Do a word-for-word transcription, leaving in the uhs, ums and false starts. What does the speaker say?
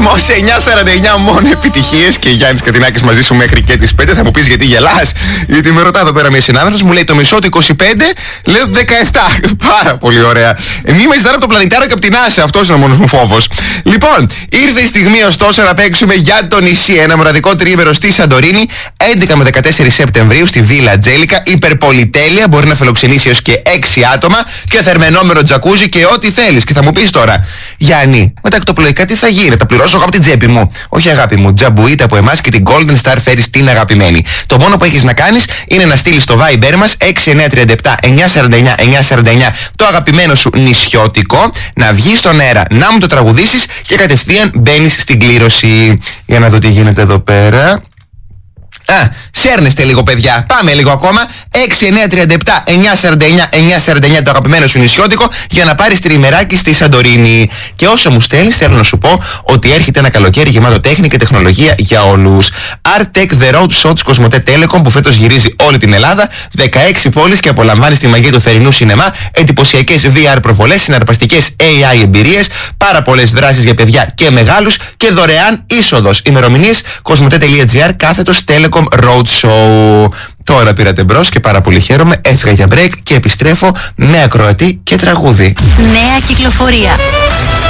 ρυθμό σε εννιά σαράντα εννιά μόνο επιτυχίες και Γιάννης Κατινάκης μαζί σου μέχρι και τις πέντε. Θα μου πεις γιατί γελάς? Γιατί με ρωτά εδώ πέρα μια συνάδελφος, μου λέει το μισό του είκοσι πέντε, λέω δεκαεπτά. Πάρα πολύ ωραία. Ε, μη με ζητάνε από το πλανητάριο και από την Άση, αυτός είναι ο μόνος μου φόβος. Λοιπόν, ήρθε η στιγμή ωστόσο να παίξουμε για το νησί. Ένα μοναδικό τριήμερο στη Σαντορίνη, έντεκα με δεκατέσσερις Σεπτεμβρίου στη Βίλα Ατζέλικα. Υπερπολιτέλεια, μπορεί να φιλοξενήσει έως και έξι άτομα και θερμενόμενο τζακούζι και ό,τι θέλεις. Και θα μου πεις τώρα, Γιάννη, με τα εκτοπλοϊκά τι θα γίνει? Τα πληρώσω εγώ από την τσέπη μου. Όχι, αγάπη μου, τζαμπουίτα από εμάς και την Golden Star φέρεις την αγαπημένη. Το μόνο που έχεις να κάνεις είναι να στείλεις στο Viber μας έξι εννιά τρία επτά εννιά σαράντα εννιά εννιά σαράντα εννιά το αγαπημένο σου νησιώτικο, να βγεις στον αέρα, να μου το τραγουδήσεις και κατευθείαν μπαίνεις στην κλήρωση. Για να δω τι γίνεται εδώ πέρα. Α, σέρνεστε λίγο παιδιά. Πάμε λίγο ακόμα. έξι εννιά τρία επτά εννιά σαράντα εννιά εννιά σαράντα εννιά το αγαπημένο σου νησιώτικο για να πάρεις τριημεράκι στη Σαντορίνη. Και όσο μου στέλνεις θέλω να σου πω ότι έρχεται ένα καλοκαίρι γεμάτο τέχνη και τεχνολογία για όλους. Artec The Road Show της Κοσμοτέ Telecom που φέτος γυρίζει όλη την Ελλάδα, δεκαέξι πόλεις και απολαμβάνεις τη μαγεία του θερινού σινεμά, εντυπωσιακές βι αρ προβολές, συναρπαστικές έι άι εμπειρίες, πάρα πολλές δράσεις για παιδιά και μεγάλους και δωρεάν είσοδος. Ημερομηνίες κοσμοτέ.gr κάθετος Telecom Roadshow. Τώρα πήρατε μπρος και πάρα πολύ χαίρομαι. Έφυγα για break και επιστρέφω με ακροατή και τραγούδι. Νέα κυκλοφορία.